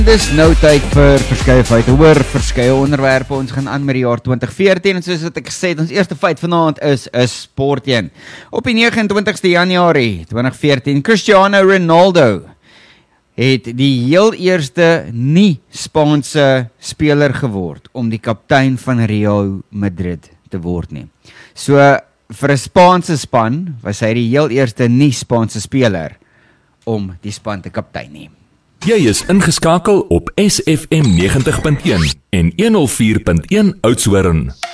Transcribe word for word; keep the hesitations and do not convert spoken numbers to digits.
Dis nou tyd vir verskeie feite oor verskeie onderwerpe. Ons gaan aan met die jaar twintig veertien en soos wat ek gesê het, ons eerste feit vanaand is 'n sportjie. Op die nege en twintigste Januarie twintig veertien, Cristiano Ronaldo het die heel eerste nie-Spaanse speler geword om die kaptein van Real Madrid te word nie. So vir 'n Spaanse span was hy die heel eerste nie-Spaanse speler om die span te kaptein nie. Jy is ingeskakel op S F M negentig punt een en honderd vier punt een Oudtshoorn.